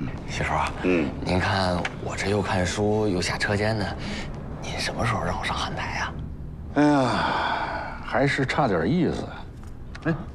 徐叔，您看我这又看书又下车间呢，您什么时候让我上汉台呀？ 哎呀，还是差点意思。哎，